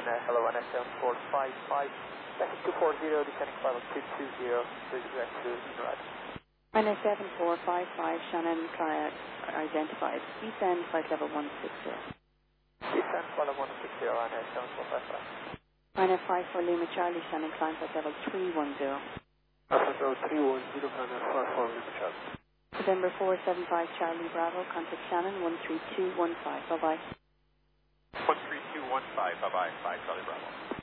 hello, NS7455. Message 240, descending final 220, please direct to Emerald. NS7455, Shannon identified. Descend flight level 160. Descend flight level 160, NS7455. NF5 for Lima Charlie, Shannon climb flight level 310. Flight level 310, NS5 for Lima Charlie. November 475 Charlie Bravo, contact Shannon 13215. Bye-bye. 13215, bye-bye, 5 Charlie Bravo.